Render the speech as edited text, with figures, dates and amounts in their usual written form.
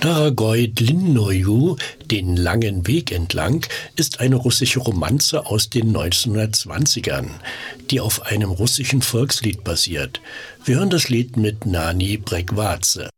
Daragoj Dlinoju, den langen Weg entlang, ist eine russische Romanze aus den 1920ern, die auf einem russischen Volkslied basiert. Wir hören das Lied mit Nani Brekwadze.